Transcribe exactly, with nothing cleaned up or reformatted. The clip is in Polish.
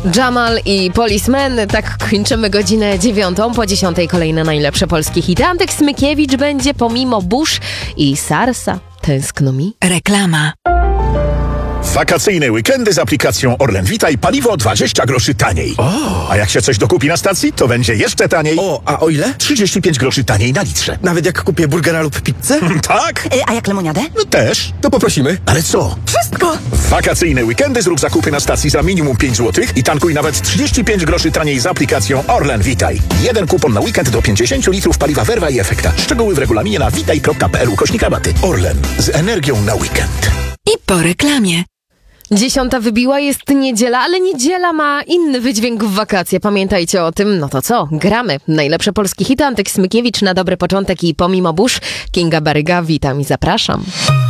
Jamal i Policeman, tak kończymy godzinę dziewiątą. Po dziesiątej kolejne najlepsze polskie hity. Antek Smykiewicz będzie pomimo burz i Sarsa. Tęskno mi. Reklama. Wakacyjne weekendy z aplikacją Orlen Witaj, paliwo dwadzieścia groszy taniej. O. A jak się coś dokupi na stacji, to będzie jeszcze taniej. O, a o ile? trzydzieści pięć groszy taniej na litrze. Nawet jak kupię burgera lub pizzę? Tak? A jak lemoniadę? No też. To poprosimy. Ale co? Wszystko! W wakacyjne weekendy zrób zakupy na stacji za minimum pięć złotych i tankuj nawet trzydzieści pięć groszy taniej z aplikacją Orlen Witaj. Jeden kupon na weekend do pięćdziesiąt litrów paliwa Verva i Efekta. Szczegóły w regulaminie na witaj kropka p l ukośnik rabaty. Orlen. Z energią na weekend. I po reklamie. Dziesiąta wybiła, jest niedziela, ale niedziela ma inny wydźwięk w wakacje. Pamiętajcie o tym. No to co? Gramy. Najlepsze polskie hity. Antek Smykiewicz na dobry początek i pomimo burz. Kinga Baryga, witam i zapraszam.